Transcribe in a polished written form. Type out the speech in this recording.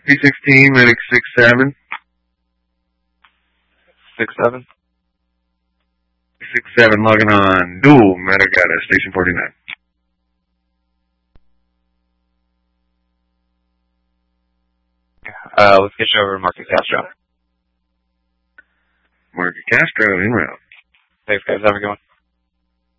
P16, medic 6-7. 6-7? 6-7, logging on. Dual, medic at station 49. Let's get you over to Marcus Castro. Marcus Castro, en route. Thanks, guys. Have a good one.